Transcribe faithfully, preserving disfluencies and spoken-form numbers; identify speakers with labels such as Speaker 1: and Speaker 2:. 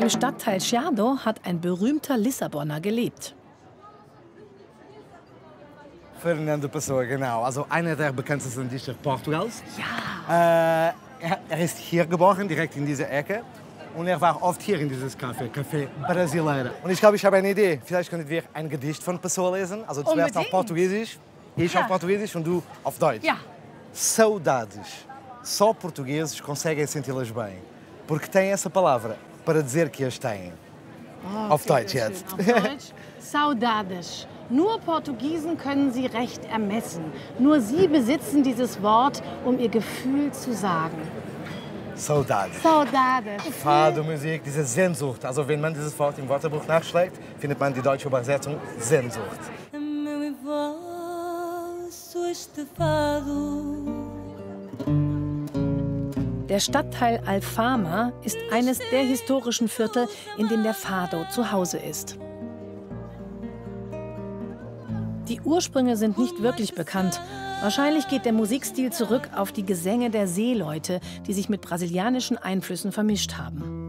Speaker 1: Im Stadtteil Chiado hat ein berühmter Lissabonner gelebt.
Speaker 2: Fernando Pessoa, genau. Also einer der bekanntesten Dichter Portugals. Ja. Äh, er, er ist hier geboren, direkt in dieser Ecke. Und er war oft hier in dieses Café, Café Brasileira. Und ich glaube, ich habe eine Idee. Vielleicht können wir ein Gedicht von Pessoa lesen. Also zuerst auf Portugiesisch, ich
Speaker 1: Ja.
Speaker 2: auf Portugiesisch und du auf Deutsch.
Speaker 1: Ja.
Speaker 2: Saudades. Só portugueses conseguem senti-las bem. Porque têm essa palavra para dizer que as têm. Auf Deutsch jetzt.
Speaker 3: Auf Deutsch. Saudades. Nur Portugiesen können sie recht ermessen. Nur sie besitzen dieses Wort, um ihr Gefühl zu sagen.
Speaker 2: Saudades.
Speaker 3: Saudades.
Speaker 2: Fado, Musik, diese Sehnsucht. Also wenn man dieses Wort im Wörterbuch nachschlägt, findet man die deutsche Übersetzung Sehnsucht.
Speaker 1: Der Stadtteil Alfama ist eines der historischen Viertel, in dem der Fado zu Hause ist. Die Ursprünge sind nicht wirklich bekannt. Wahrscheinlich geht der Musikstil zurück auf die Gesänge der Seeleute, die sich mit brasilianischen Einflüssen vermischt haben.